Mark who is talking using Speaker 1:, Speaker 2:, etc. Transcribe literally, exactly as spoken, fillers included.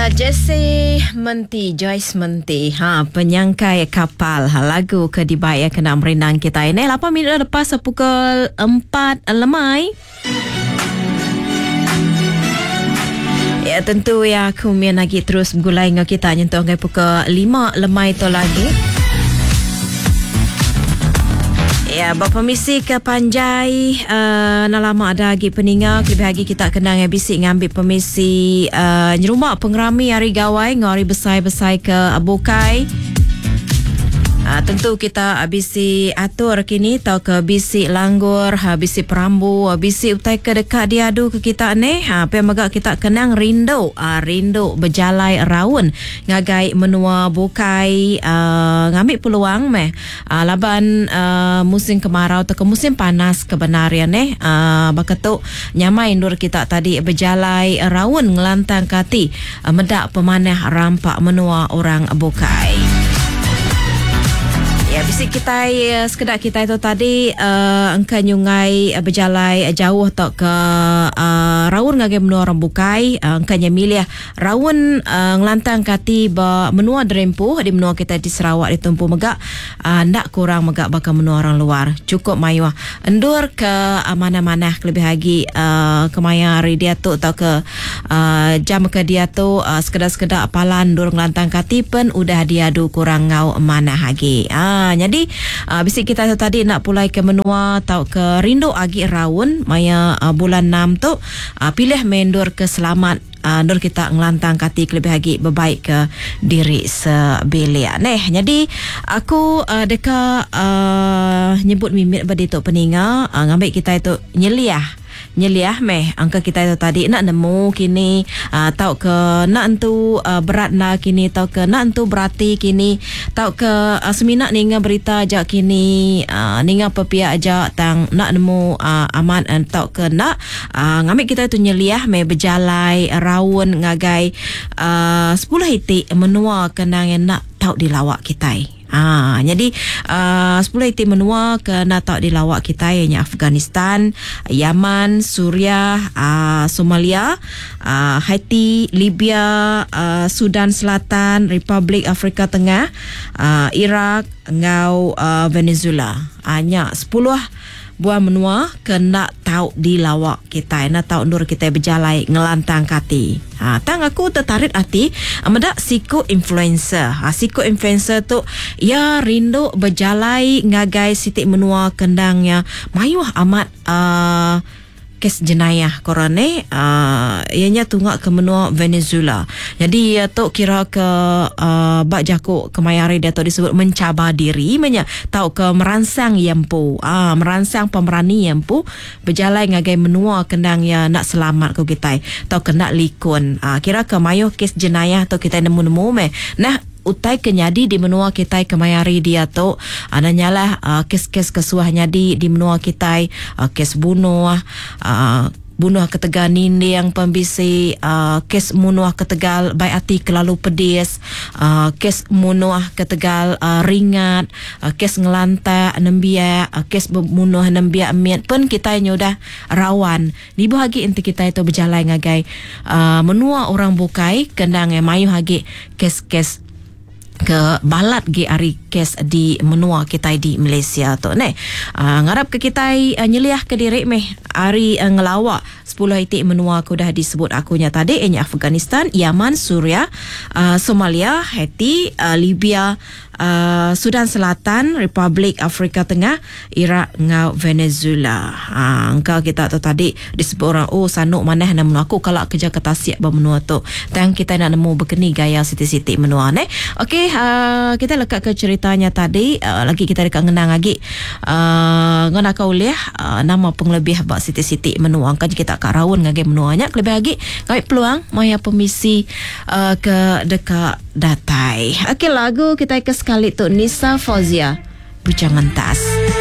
Speaker 1: Ya, Jesse Menti, Joyce Menti, ha, penyangkai kapal, ha, lagu Kedibai yang kena merindang kita ini. lapan minit lepas pukul empat lemai. Ya, tentu ya aku mian lagi terus gulai dengan kita nyentuh ngai pukul lima lemai tu lagi. Ya, bapa misi ke Panjai, uh, nak lama ada lagi peninga, lebih lagi kita kena ngai bisik ngambil pemisi uh, nyerumak pengerami hari gawai ngari besai-besai ke Abokai. Uh, tentu kita bisi atur kini tau ke bisi langgur, ha, bisi perambu, bisi utai ke dekat diadu ke kita ni. Ha, apa magak kita kenang rindu, uh, rindu berjalai raun ngagai menua Bokai, uh, ngambil peluang meh uh, laban uh, musim kemarau atau ke musim panas kebenarnya ni. Uh, bakatuk nyamai nur kita tadi berjalai raun ngelantang kati uh, medak pemanah rampak menua orang Bokai. Ya, bisik kita uh, sekedar kita itu tadi uh, engkau nyungai uh, berjalai uh, jauh atau ke uh, raun ngagai menua orang Bukai, uh, engkau milih raun uh, ngelantang kati ba menua Derempuh di menua kita di Sarawak di Tumpu Megak, uh, ndak kurang megak bakal menua orang luar. Cukup mayuah endur ke uh, mana-mana lebih lagi uh, ke maya hari dia tu atau ke uh, jam ke dia tu uh, sekedar-sekedar apalan dur ngelantang kati pun udah diadu kurang ngau mana lagi. Ah, jadi uh, bisik kita tu tadi nak pulai ke menua atau ke rindu agi raun maya uh, bulan enam tu uh, pilih mendur ke selamat uh, nur kita ngelantang kati lebih lagi berbaik ke diri sebelia neh. Jadi aku uh, deka uh, nyebut mimit badi tu peninga uh, ngambil kita itu nyeliah nyeliah meh angka kita itu tadi nak nemu kini uh, tau ke nak entu uh, berat na kini tau ke nak entu berarti kini tau ke uh, seminak ninga berita aja kini uh, ninga pepia aja tang nak nemu uh, aman uh, tau ke nak uh, ngambil kita itu nyeliah meh berjalai raun ngagai uh, sepuluh hiti menua kenang yang nak tau dilawak kita. Ah, jadi uh, sepuluh iti menua ke natak di lawak kita ianya Afghanistan, Yaman, Suriah, uh, Somalia, uh, Haiti, Libya, uh, Sudan Selatan, Republik Afrika Tengah, uh, Iraq, ngau uh, Venezuela. Hanya sepuluh buah menua kena tahu di lawak kita, nak tahu nur kita berjalai ngelantang kati. Ha, tang aku tertarik hati amada psiko influencer. Ha, psiko influencer tu ya rindu berjalai ngagai sitik menua kendangnya mayuh amat uh, kes jenayah korone uh, ianya tunggak ke menua Venezuela. Jadi ya tu kira ke uh, bak jakuk kemayari dia tu disebut mencabar diri menya tahu ke merangsang yampu ah uh, merangsang pemerani yampu berjalan ngagai menua kendang ya nak selamat ko kita tahu kena likun uh, kira ke mayo kes jenayah tu kita nemu-nemu meh nah utai kenyadi di menua kita kemayari dia tu ada nyalah uh, kes-kes kesuah nyadi di menua kita uh, kes bunuh uh, bunuh ketegal nindi yang pembisi uh, kes munuh ketegal baik hati kelalu pedis uh, kes munuh ketegal uh, ringat uh, kes ngelanta nembia uh, kes bunuh nembia miat pun kita nyodah rawan di bahagi inti kita itu berjalan ngagai uh, menua orang Bukai kendang yang mayu hagi kes-kes ke balat ge ari kes di menua kita di Malaysia tu ne uh, ngarap ke kita uh, nyeliah ke diri meh ari uh, ngelawak sepuluh hiti menua aku dah disebut akunya tadi ianya Afghanistan, Yaman, Suriah, uh, Somalia, Haiti, uh, Libya, uh, Sudan Selatan, Republik Afrika Tengah, Iraq ngau Venezuela. Ha, engkau kita tu tadi disebut orang oh sanuk maneh nak menua aku kalau kerja ketasiak bermenua tu. Tang kita nak nemu berkeni gaya siti-siti menua ne. Okey, uh, kita lekat ke ceritanya tadi uh, lagi kita dekat ngenang lagi uh, ngana kau liah uh, nama penglebih bak siti-siti menua kan kita kat raun ngagai menuanya lebih lagi kami peluang maya pemisi uh, ke dekat datai. Okey, lagu kita ke sekali tu Nisa Fauzia Bujangan Tas.